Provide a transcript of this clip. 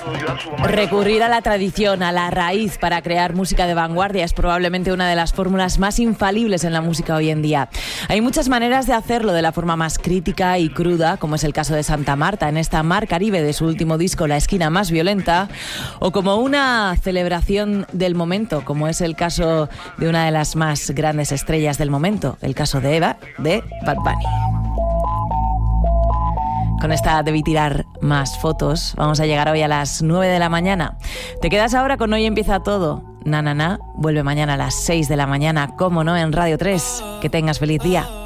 Recurrir a la tradición, a la raíz para crear música de vanguardia es probablemente una de las fórmulas más infalibles en la música hoy en día. Hay muchas maneras de hacerlo de la forma más crítica y cruda, como es el caso de Santa Marta en esta Mar Caribe de su último disco La Esquina Más Violenta, o como una celebración del momento, como es el caso de una de las más grandes estrellas del momento, el caso de Eva, de Bad Bunny. Con esta debí tirar más fotos. Vamos a llegar hoy a las 9 de la mañana. ¿Te quedas ahora con Hoy Empieza Todo? Na, na, na. Vuelve mañana a las 6 de la mañana, cómo no, en Radio 3. Que tengas feliz día.